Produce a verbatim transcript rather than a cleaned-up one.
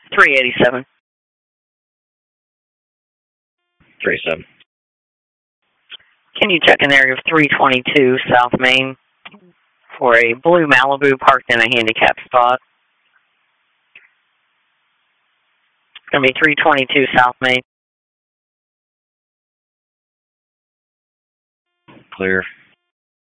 three eighty-seven. three eighty-seven. Can you check an area of three twenty-two South Main for a blue Malibu parked in a handicap spot? It's going to be three twenty-two South Main. Clear.